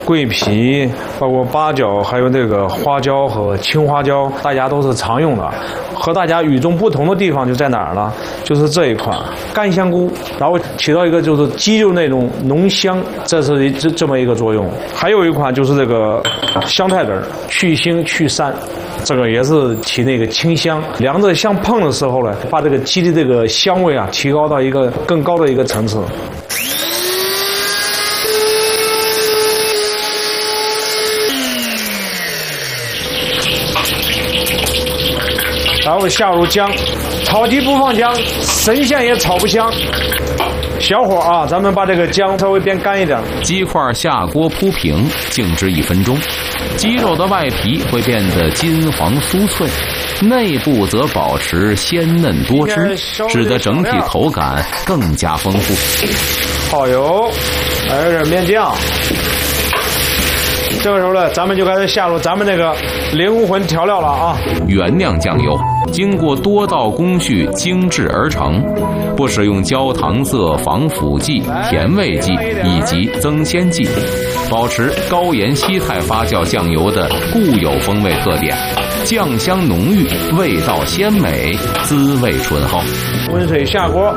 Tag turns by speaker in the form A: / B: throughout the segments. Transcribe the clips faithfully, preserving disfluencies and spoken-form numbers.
A: 桂皮，包括八角，还有这个花椒和青花椒，大家都是常用的。和大家与众不同的地方就在哪儿呢？就是这一款干香菇，然后起到一个就是鸡肉那种浓香，这是这这么一个作用。还有一款就是这个香菜籽儿，去腥去膻，这个也是起那个清香。两者相碰的时候呢，把这个鸡的这个香味啊提高到一个更高的一个层次。然后下入姜，炒鸡不放姜，神仙也炒不香。小火啊，咱们把这个姜稍微煸干一点。
B: 鸡块下锅铺平，静置一分钟。鸡肉的外皮会变得金黄酥脆，内部则保持鲜嫩多汁，使得整体口感更加丰富。
A: 蚝油，还有点面酱。这个时候呢，咱们就开始下入咱们那个灵魂调料了啊！
B: 原酿酱油经过多道工序精制而成，不使用焦糖色、防腐剂、甜味剂以及增鲜剂，保持高盐稀态发酵酱油的固有风味特点，酱香浓郁，味道鲜美，滋味醇厚。
A: 温水下锅。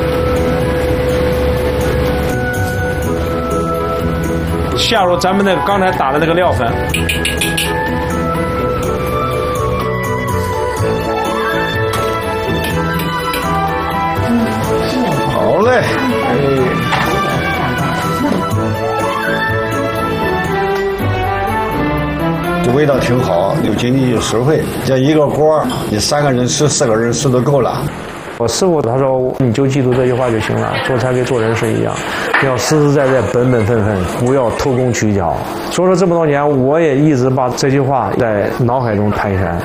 A: 下入咱们那个刚才打的那个料粉，
C: 好嘞，哎，这味道挺好，又经济又实惠。这一个锅，你三个人吃、四个人吃都够了。
A: 我师傅他说：“你就记住这句话就行了，做菜跟做人是一样，要实实在在、本本分分，不要偷工取巧。”所以说这么多年，我也一直把这句话在脑海中盘旋。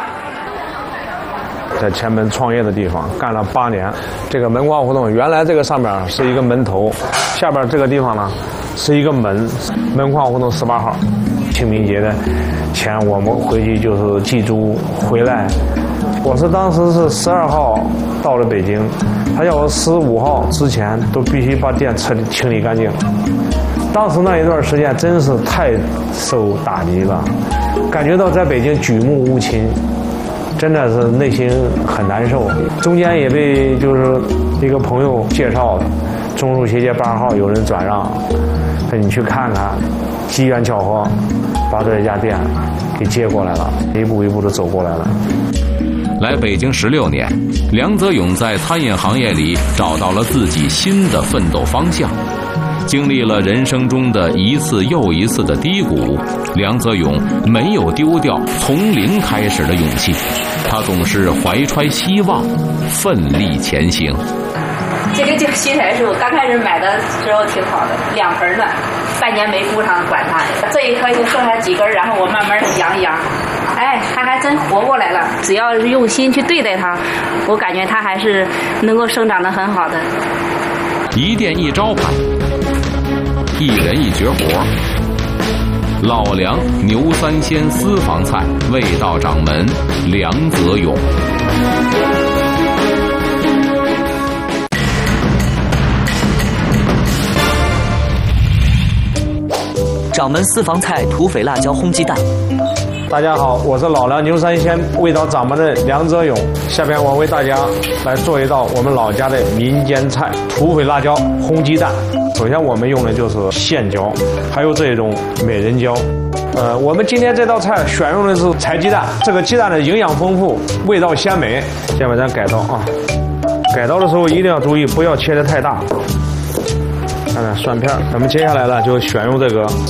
A: 在前门创业的地方干了八年，这个门框胡同原来这个上面是一个门头，下边这个地方呢是一个门，门框胡同十八号。清明节的前，我们回去就是祭祖回来。我是当时是十二号到了北京，他叫我十五号之前都必须把店彻底清理干净。当时那一段时间真是太受打击了，感觉到在北京举目无亲，真的是内心很难受。中间也被就是一个朋友介绍，中路斜街八号有人转让，说你去看看，机缘巧合把这家店给接过来了，一步一步的走过来了。
B: 来北京十六年，梁泽勇在餐饮行业里找到了自己新的奋斗方向。经历了人生中的一次又一次的低谷，梁泽勇没有丢掉从零开始的勇气，他总是怀揣希望，奋力前行。
D: 这个就新菜树，刚开始买的时候挺好的，两盆呢，半年没顾上管它，这一棵就剩下几根，然后我慢慢的养一养。哎，它还真活过来了。只要用心去对待它，我感觉它还是能够生长得很好的。
B: 一店一招牌，一人一绝活。老梁牛三鲜私房菜味道掌门梁泽勇。
E: 掌门私房菜土匪辣椒烘鸡蛋。
A: 大家好，我是老梁牛三鲜味道掌门的梁泽勇。下边我为大家来做一道我们老家的民间菜土匪辣椒烘鸡蛋。首先我们用的就是线椒，还有这种美人椒。呃，我们今天这道菜选用的是柴鸡蛋，这个鸡蛋的营养丰富，味道鲜美。下面咱改刀啊，改刀的时候一定要注意，不要切得太大。看看蒜片，咱们接下来呢就选用这个